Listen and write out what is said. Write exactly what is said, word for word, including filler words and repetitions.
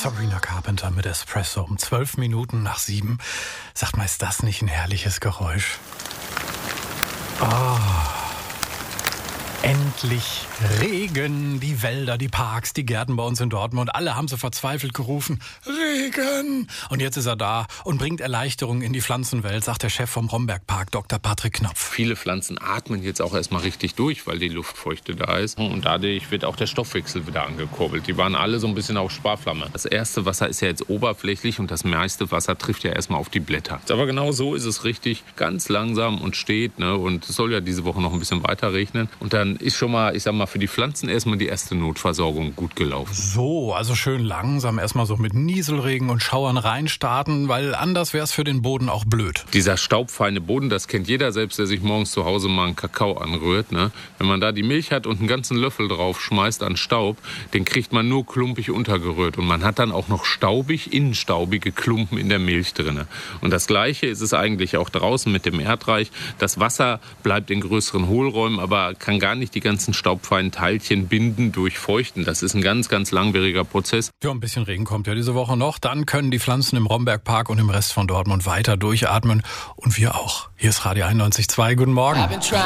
Sabrina Carpenter mit Espresso um zwölf Minuten nach sieben. Sagt mal, ist das nicht ein herrliches Geräusch? Oh. Endlich Regen. Die Wälder, die Parks, die Gärten bei uns in Dortmund, alle haben so verzweifelt gerufen, Regen! Und jetzt ist er da und bringt Erleichterung in die Pflanzenwelt, sagt der Chef vom Romberg-Park, Doktor Patrick Knopf. Viele Pflanzen atmen jetzt auch erstmal richtig durch, weil die Luftfeuchte da ist. Und dadurch wird auch der Stoffwechsel wieder angekurbelt. Die waren alle so ein bisschen auf Sparflamme. Das erste Wasser ist ja jetzt oberflächlich und das meiste Wasser trifft ja erstmal auf die Blätter. Aber genau so ist es richtig, ganz langsam und steht. Ne? Und es soll ja diese Woche noch ein bisschen weiter regnen. Und dann ist schon mal, ich sag mal, für die Pflanzen erstmal die erste Notversorgung gut gelaufen. So, also schön langsam erstmal so mit Nieselregen und Schauern reinstarten, weil anders wäre es für den Boden auch blöd. Dieser staubfeine Boden, das kennt jeder, selbst der sich morgens zu Hause mal einen Kakao anrührt. Ne? Wenn man da die Milch hat und einen ganzen Löffel drauf schmeißt an Staub, den kriegt man nur klumpig untergerührt. Und man hat dann auch noch staubig, innenstaubige Klumpen in der Milch drin. Und das Gleiche ist es eigentlich auch draußen mit dem Erdreich. Das Wasser bleibt in größeren Hohlräumen, aber kann gar nicht die ganzen staubfeinen Teilchen binden, durchfeuchten. Das ist ein ganz, ganz langwieriger Prozess. Ja, ein bisschen Regen kommt ja diese Woche noch. Dann können die Pflanzen im Romberg-Park und im Rest von Dortmund weiter durchatmen. Und wir auch. Hier ist Radio einundneunzig Komma zwei. Guten Morgen.